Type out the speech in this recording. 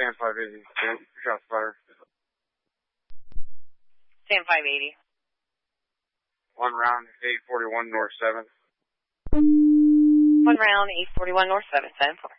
Sam 580. Shots fired. Sam 580. 1 round, 841 North 7. 1 round, 841 North 7, 7-4.